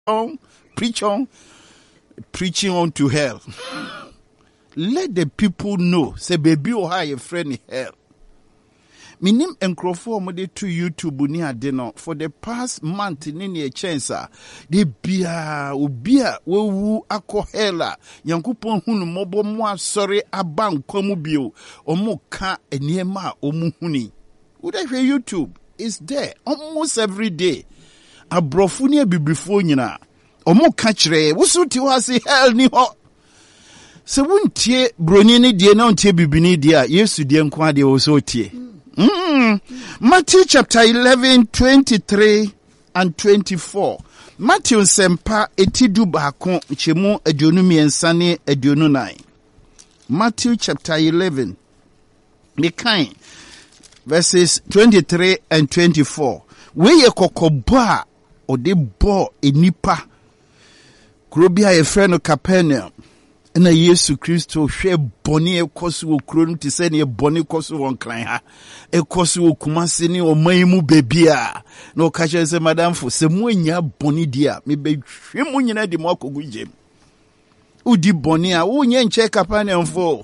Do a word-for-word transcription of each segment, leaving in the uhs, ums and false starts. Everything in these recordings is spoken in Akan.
on, preach on, preaching on to hell. Let the people know, say, baby, or hi, a friend in hell. Minim enkrofo mo de to YouTube ni ade no for the past month ni ne chance de bia obia wewu akohela yankopon hunu mobo mo asori aban kwamu bio omo ka eniema omu huni would I YouTube is there almost every day abrofu ni bibrifo nyina omo ka kire woso ti ho ase hell ni ho se wontie broni ni die na ontie bibini die a Yesu die nko ade wo so tie. Mm. Matthew chapter eleven, twenty-three and twenty-four. Matthew sempa etidu baako chemu aduonu miensa ne aduonu nine. Matthew chapter eleven. Mekan verses twenty-three and twenty-four. Weye kokobo a ode bo enipa. Krobia ye frɛ no Capernaum. Na Yesu Kristo hwe boni ekoso wo kuro no te se ne boni koso won kran ha ekoso wo kumase ne o manmu bebia na o ka che se madam fo se mu anya boni dia me be hwe mu nyina di mo akogu jem udi boni a wo nya nche Capernaum fo.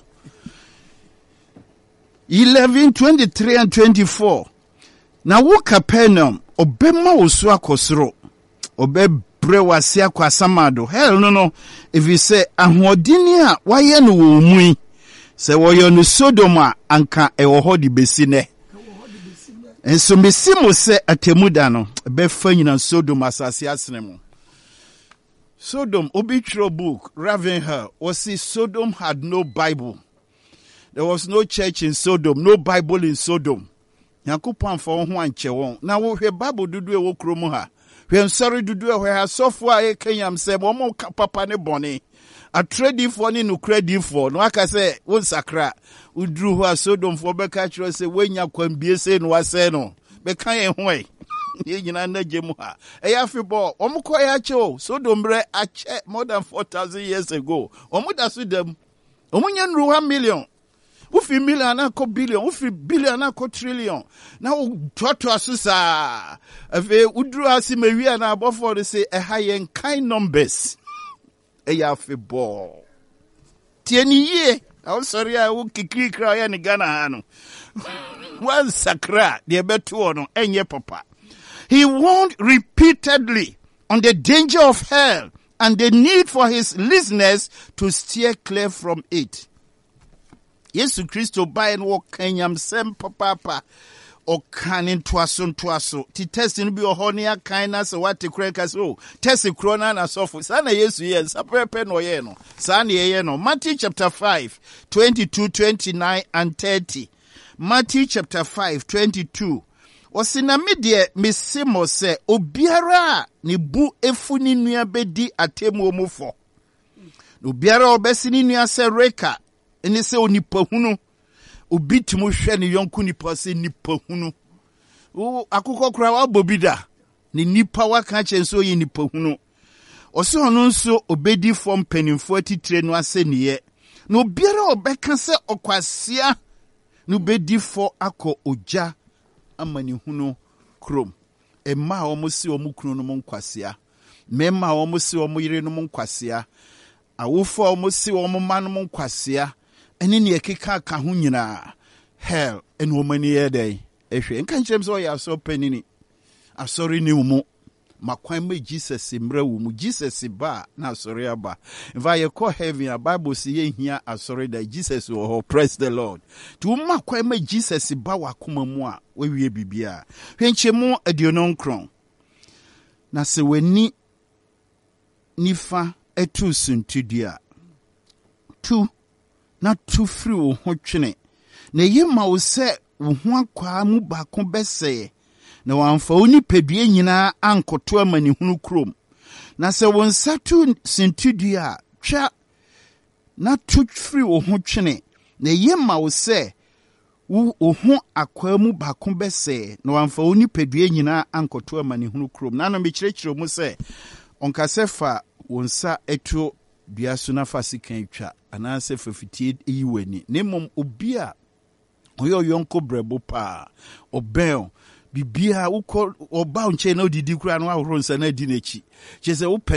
eleven, twenty-three and twenty-four. Na wo Capernaum obema wo so akosoro obe brewasi akwa samado hell no no if you say ahodini a waye no wo mu se woyo no Sodoma anka e wo hodi besine enso mesimo se atemuda no be fa nyina Sodoma asase asene mu Sodom obitro book Ravenhill was see Sodom had no Bible. There was no church in Sodom, no Bible in Sodom. Yakupon for ho anche won na wo hwe Bible dudu e wo kromu ha. When sorry to do where software Kenyam say, Momo papa ne bonny. A trading for ni no credit for. No, I can say, one sacra. We drew her Sodom for Becatcher say, when you can be saying was say no. Bekan way. Yin and Jemuha. A yafibo, Omukoyacho, Sodom bre a check more than four thousand years ago. Omuda Sudem. Omunyan Ruha million. Ufi million ako billion, ufi billion ako trillion. Now toto asusa. Ave udru asime wi na abofo de say e high kind numbers. E ya fe ball. Tieni ye. I'm sorry I will kikri kra ya ni Ghana hanu. One sakra de betu ono enye papa. He warned repeatedly on the danger of hell and the need for his listeners to steer clear from it. Yesu Kristo bae no kanyam sem papa o kanin twaso twaso ti test no bi o ho ne akan na se wate krenka so test krona na sofo sana Yesu ye sapepe no ye no sana ye no. Matthew chapter five, twenty-two, twenty-nine and thirty. Matthew chapter five, twenty-two. Osina me de mesimo se obiara ne bu efu ni nua bedi atemu omufo obiara obesi ni nua se reka ene se onipa hunu obitimu hwe ne yonku nipa se nipa hunu o akukọ kura wa bobida ne nipa waka chenso ye nipa hunu ose hono nso obedi form penimfo atitire no aseniye na obiara obeka se okwasea no bedi fo akọ oja amani hunu krom emma omo si omo kunu no monkwasea memma omo si omo yire no monkwasea awofo omo si omo ma no monkwasea ene ne ekeka ka ho nyina hell en womani ye dey ehwe nka nkyem so ya so panini asori ni umu makwan ma Jesus mra wo mu Jesus ba na asori aba mva ye call heaven a Bible say ye hia asori da Jesus wo ho praise the Lord tu makwan ma Jesus ba wakoma mu a wawie bibia hwenkyemu aduono nkron na se wani nifa etu suntudia tu na tu free wo ho twene na yema wo se wo ho akwa mu ba ko bese na wamfa oni pedue nyina ankoto amani hunu krom na se won satu sintudua twa na tu free wo ho twene na yema wo se wo ho akwa mu ba ko bese na wamfa oni pedue nyina ankoto amani hunu krom na no me kirekire mu se onka sefa wonsa eto dua so na fasikan twa ananse fafitie eyiwani nemom obi a oyo yonko brebo pa obel bibia wokɔ oba nche na odidi kura no ahoro nsa na di n'echi kyese wo